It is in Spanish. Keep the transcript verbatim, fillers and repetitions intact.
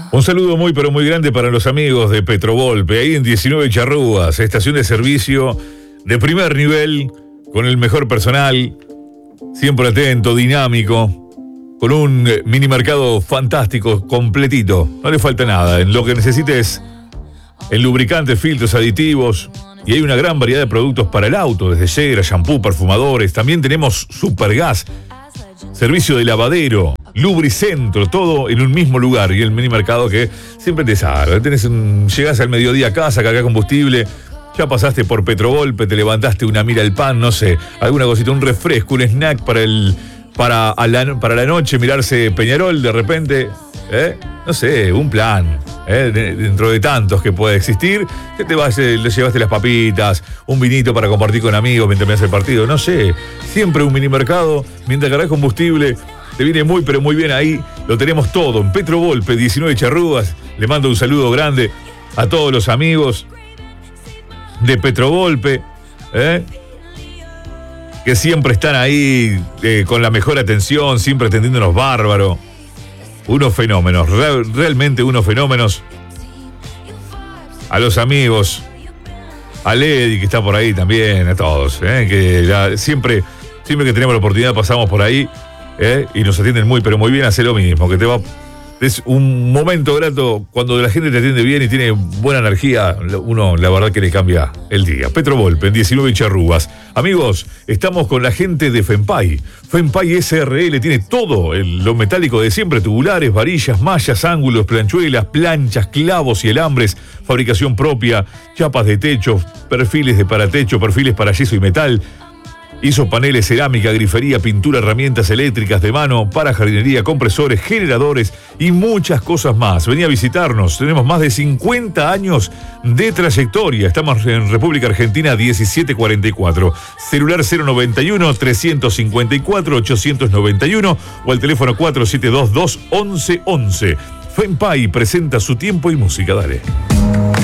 Un saludo muy pero muy grande para los amigos de Petrovolpe, ahí en diecinueve Charrúas, estación de servicio de primer nivel, con el mejor personal, siempre atento, dinámico, con un mini mercado fantástico, completito, no le falta nada, en lo que necesites, en lubricantes, filtros, aditivos, y hay una gran variedad de productos para el auto, desde cera, shampoo, perfumadores, también tenemos Supergas, servicio de lavadero, Lubricentro, todo en un mismo lugar. Y el mini mercado que siempre te salva. Tenés un, llegás al mediodía a casa, cargás combustible, ya pasaste por Petrovolpe, te levantaste una mira al pan, no sé, alguna cosita, un refresco, un snack para el para, a la, para la noche, mirarse Peñarol de repente, ¿eh? No sé, un plan, ¿eh? Dentro de tantos que puede existir, que te vas, eh, le llevaste las papitas, un vinito para compartir con amigos mientras miras el partido, no sé, siempre un mini mercado, mientras cargás combustible. Te viene muy, pero muy bien ahí. Lo tenemos todo en Petrovolpe, diecinueve Charrúas. Le mando un saludo grande a todos los amigos de Petrovolpe, ¿eh? que siempre están ahí eh, con la mejor atención, siempre atendiéndonos bárbaro. Unos fenómenos, real, realmente unos fenómenos. A los amigos, a Lady, que está por ahí también, a todos, ¿eh? que la, siempre, siempre que tenemos la oportunidad pasamos por ahí. ¿Eh? Y nos atienden muy, pero muy bien, hace lo mismo, que te va... Es un momento grato cuando la gente te atiende bien y tiene buena energía, uno la verdad que le cambia el día. Petrovolpe, en diecinueve Charrúas. Amigos, estamos con la gente de Fenpay. Fenpay S R L tiene todo, el, lo metálico de siempre, tubulares, varillas, mallas, ángulos, planchuelas, planchas, clavos y alambres, fabricación propia, chapas de techo, perfiles de paratecho, perfiles para yeso y metal. Hizo paneles, cerámica, grifería, pintura, herramientas eléctricas de mano, para jardinería, compresores, generadores y muchas cosas más. Vení a visitarnos. Tenemos más de cincuenta años de trayectoria. Estamos en República Argentina diecisiete cuarenta y cuatro. Celular cero noventa y uno, trescientos cincuenta y cuatro, ochocientos noventa y uno o al teléfono cuatro siete dos, dos once once. Fenpay presenta su tiempo y música. Dale.